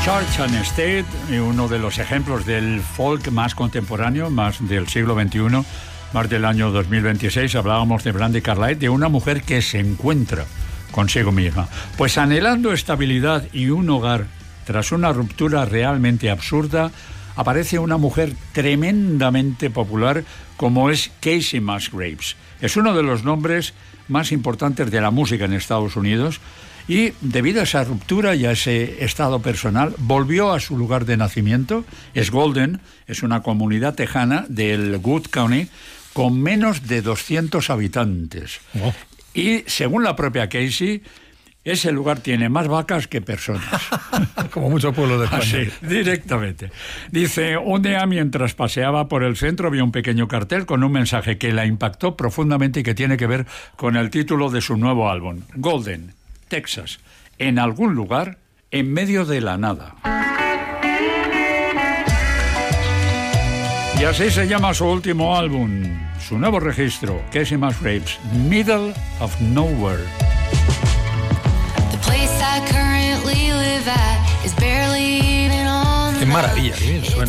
Church and State, uno de los ejemplos del folk más contemporáneo, más del siglo XXI, más del año 2026. Hablábamos de Brandi Carlile, de una mujer que se encuentra consigo misma. Pues anhelando estabilidad y un hogar, tras una ruptura realmente absurda, aparece una mujer tremendamente popular como es Kacey Musgraves. Es uno de los nombres más importantes de la música en Estados Unidos. Y debido a esa ruptura y a ese estado personal, volvió a su lugar de nacimiento. Es Golden, es una comunidad tejana del Wood County con menos de 200 habitantes. Oh. Y según la propia Kacey, ese lugar tiene más vacas que personas. Como muchos pueblos de España. Así, directamente. Dice, un día mientras paseaba por el centro vio un pequeño cartel con un mensaje que la impactó profundamente y que tiene que ver con el título de su nuevo álbum, Golden, Texas, en algún lugar en medio de la nada. Y así se llama su último álbum, su nuevo registro, Kacey Musgraves, Middle of Nowhere. Qué maravilla, qué bien suena.